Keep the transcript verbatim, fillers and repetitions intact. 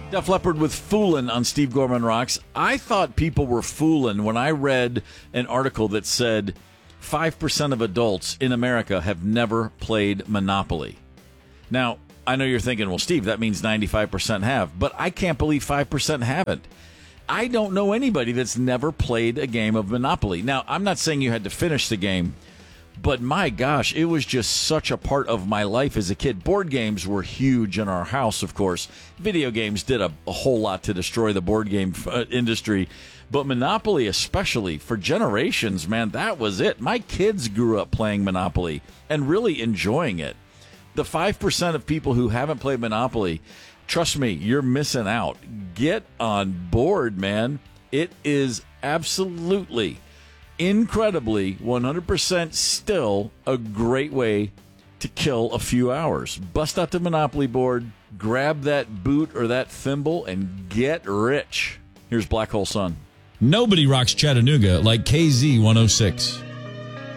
Def Leppard with Foolin' on Steve Gorman Rocks. I thought people were fooling when I read an article that said five percent of adults in America have never played Monopoly. Now, I know you're thinking, well, Steve, that means ninety-five percent have, but I can't believe five percent haven't. I don't know anybody that's never played a game of Monopoly. Now, I'm not saying you had to finish the game, but my gosh, it was just such a part of my life as a kid. Board games were huge in our house, of course. Video games did a, a whole lot to destroy the board game uh, industry. But Monopoly especially, for generations, man, that was it. My kids grew up playing Monopoly and really enjoying it. The five percent of people who haven't played Monopoly, trust me, you're missing out. Get on board, man. It is absolutely incredibly, one hundred percent still a great way to kill a few hours. Bust out the Monopoly board, grab that boot or that thimble, and get rich. Here's Black Hole Sun. Nobody rocks Chattanooga like K Z one oh six.